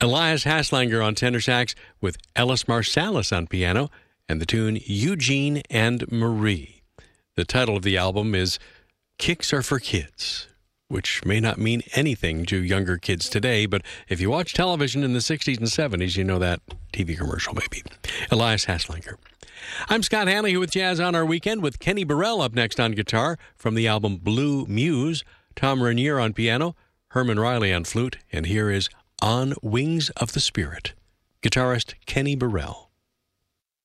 Elias Haslanger on tenor sax with Ellis Marsalis on piano and the tune Eugene and Marie. The title of the album is Kicks Are for Kids, which may not mean anything to younger kids today, but if you watch television in the 60s and 70s, you know that TV commercial maybe. Elias Haslanger. I'm Scott Hanley with Jazz on Our Weekend with Kenny Burrell up next on guitar from the album Blue Muse, Tom Renier on piano, Herman Riley on flute, and here is On Wings of the Spirit, guitarist Kenny Burrell.